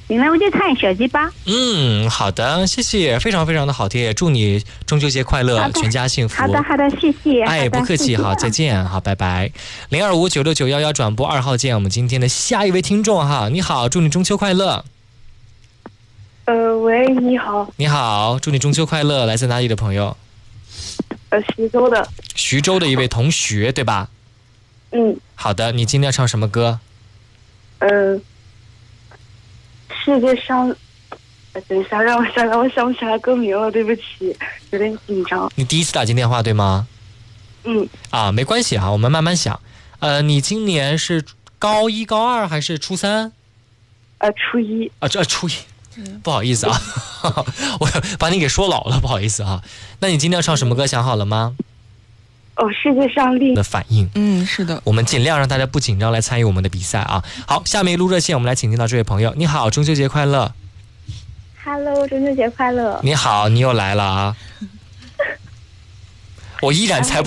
原来我就唱小鸡巴。 好的，谢谢，非常非常的好听，祝你中秋节快乐，全家幸福。 好的，谢谢。 哎，不客气，好，再见，好，拜拜。025969111转播2号键，我们今天的下一位听众哈，你好，祝你中秋快乐。 喂，你好。 你好，祝你中秋快乐，来自哪里的朋友？ 徐州的。 徐州的一位同学，对吧？好的，你今天要唱什么歌？ 世界上，等一下，让我想想，我想不起来歌名了，对不起，有点紧张。 你第一次打进电话对吗？没关系哈，我们慢慢想。你今年是高一、高二还是初三？ 初一。 初一。不好意思啊，我把你给说老了，不好意思啊。那你今天要唱什么歌？想好了吗？ 世界上另的反应。 是的， 我们尽量让大家不紧张来参与我们的比赛啊。好，下面一路热线，我们来请听到这位朋友。你好，中秋节快乐。 Hello， 中秋节快乐。 你好，你又来了啊。我依然猜不